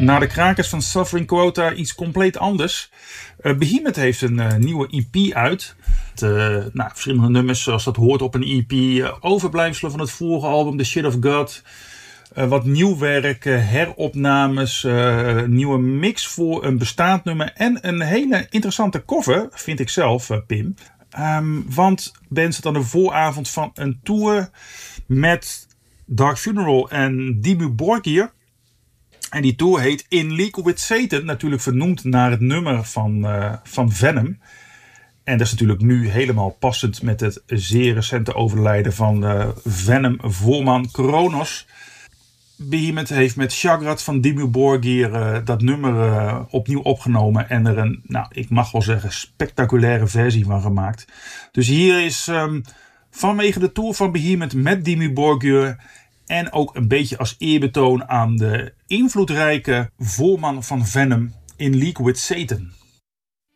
Na de krakers van Suffering Quota iets compleet anders. Behemoth heeft een nieuwe EP uit. Verschillende nummers zoals dat hoort op een EP. Overblijfselen van het vorige album The Shit of God. Wat nieuw werk, heropnames, nieuwe mix voor een bestaand nummer. En een hele interessante cover, vind ik zelf, Pim. Want Ben zit aan de vooravond van een tour met Dark Funeral en Dimmu Borgir. En die tour heet In League with Satan, natuurlijk vernoemd naar het nummer van Venom. En dat is natuurlijk nu helemaal passend met het zeer recente overlijden van Venom-voorman Kronos. Behemoth heeft met Shagrat van Dimmu Borgir dat nummer opnieuw opgenomen. En er een, ik mag wel zeggen, spectaculaire versie van gemaakt. Dus hier is vanwege de tour van Behemoth met Dimmu Borgir. En ook een beetje als eerbetoon aan de invloedrijke voorman van Venom, In League with Satan.